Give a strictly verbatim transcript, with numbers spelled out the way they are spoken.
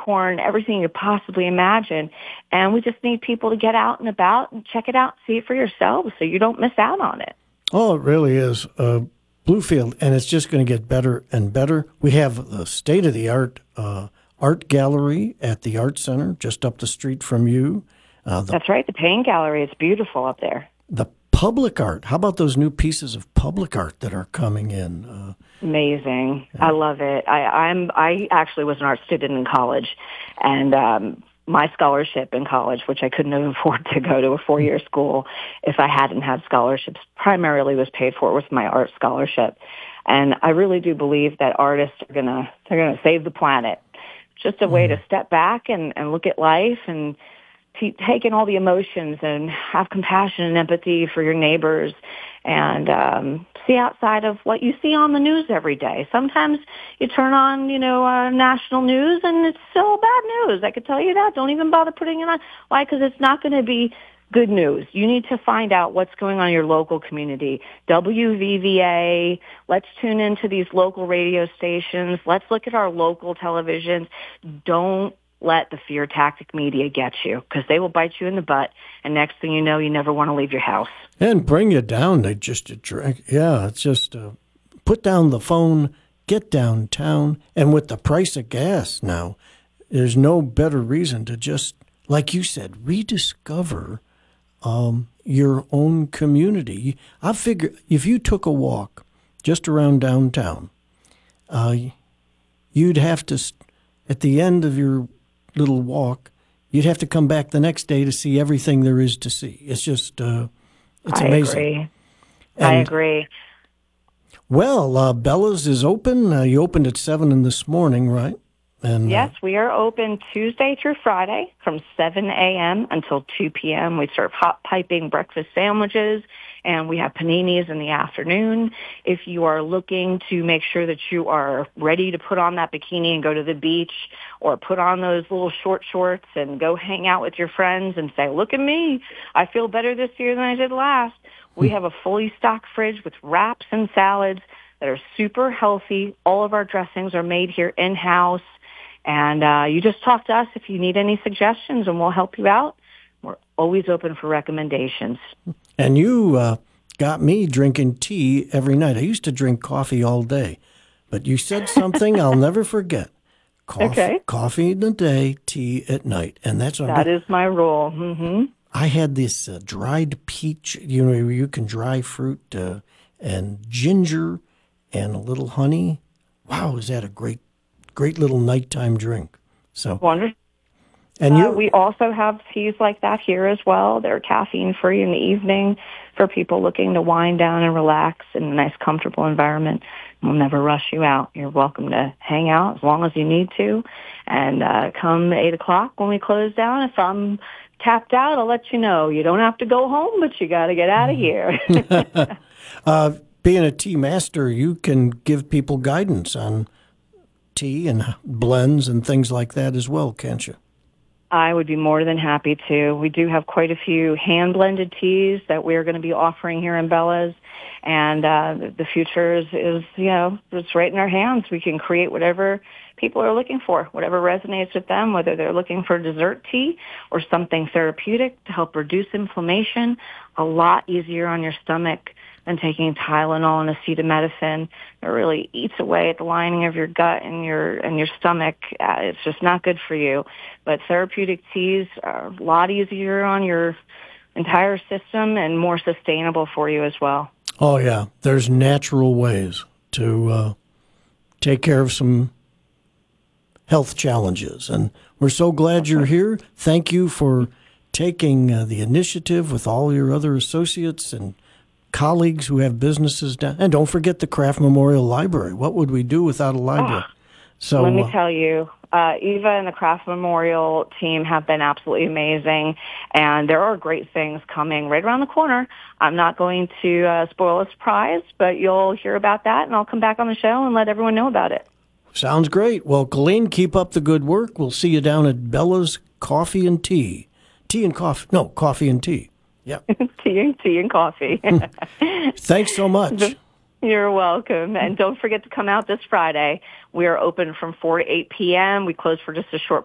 popcorn, everything you possibly imagine. And we just need people to get out and about and check it out, see it for yourselves so you don't miss out on it. Oh, it really is. Uh, Bluefield, and it's just going to get better and better. We have the state-of-the-art uh, art gallery at the Art Center just up the street from you. Uh, the, That's right, the Paint Gallery. It's beautiful up there. The public art. How about those new pieces of public art that are coming in? Uh, Amazing. Yeah. I love it. I, I'm. I actually was an art student in college, and um, my scholarship in college, which I couldn't have afforded to go to a four-year school if I hadn't had scholarships, primarily was paid for with my art scholarship. And I really do believe that artists are gonna they're gonna save the planet. Just a way mm. to step back and, and look at life and t- take in all the emotions and have compassion and empathy for your neighbors and um, see outside of what you see on the news every day. Sometimes you turn on, you know, uh, national news and it's still bad news. I could tell you that. Don't even bother putting it on. Why? Because it's not going to be good news. You need to find out what's going on in your local community. W V V A, let's tune into these local radio stations. Let's look at our local televisions. Don't let the fear tactic media get you, because they will bite you in the butt, and next thing you know, you never want to leave your house. And bring you down. They just drink. Yeah, it's just uh, put down the phone, get downtown, and with the price of gas now, there's no better reason to just, like you said, rediscover Um, your own community. I figure if you took a walk just around downtown, uh, you'd have to, at the end of your little walk, you'd have to come back the next day to see everything there is to see. It's just, uh, it's I amazing. Agree. And, I agree. Well, uh, Bella's is open. Uh, you opened at seven in this morning, right? And, yes, uh, we are open Tuesday through Friday from seven a.m. until two p.m. We serve hot piping breakfast sandwiches, and we have paninis in the afternoon. If you are looking to make sure that you are ready to put on that bikini and go to the beach, or put on those little short shorts and go hang out with your friends and say, look at me, I feel better this year than I did last, we have a fully stocked fridge with wraps and salads that are super healthy. All of our dressings are made here in-house. And uh, you just talk to us if you need any suggestions, and we'll help you out. We're always open for recommendations. And you uh, got me drinking tea every night. I used to drink coffee all day, but you said something I'll never forget. Coffee, okay. Coffee in the day, tea at night. And that's what That I'm, is my rule. Mm-hmm. I had this uh, dried peach, you know, where you can dry fruit uh, and ginger and a little honey. Wow, is that a great Great little nighttime drink. So wonderful. And uh, you, we also have teas like that here as well. They're caffeine free in the evening for people looking to wind down and relax in a nice, comfortable environment. We'll never rush you out. You're welcome to hang out as long as you need to, and uh, come eight o'clock when we close down. If I'm tapped out, I'll let you know. You don't have to go home, but you got to get out of here. uh, being a tea master, you can give people guidance on tea and blends and things like that as well, can't you? I would be more than happy to. We do have quite a few hand-blended teas that we're going to be offering here in Bella's, and uh, the future is, is, you know, it's right in our hands. We can create whatever people are looking for, whatever resonates with them, whether they're looking for dessert tea or something therapeutic to help reduce inflammation, a lot easier on your stomach than taking Tylenol and acetaminophen. It really eats away at the lining of your gut and your and your stomach. Uh, it's just not good for you. But therapeutic teas are a lot easier on your entire system and more sustainable for you as well. Oh, yeah. There's natural ways to uh, take care of some health challenges. And we're so glad you're here. Thank you for taking uh, the initiative with all your other associates and colleagues who have businesses down. And don't forget the Kraft Memorial Library. What would we do without a library? Oh, so let me uh, tell you, uh, Eva and the Kraft Memorial team have been absolutely amazing, and there are great things coming right around the corner. I'm not going to uh, spoil a surprise, but you'll hear about that, and I'll come back on the show and let everyone know about it. Sounds great. Well, Colleen, keep up the good work. We'll see you down at Bella's Coffee and Tea. Tea and coffee. No, coffee and tea. Yeah. tea, and, tea and coffee. Thanks so much. You're welcome. And don't forget to come out this Friday. We are open from four to eight p.m. We close for just a short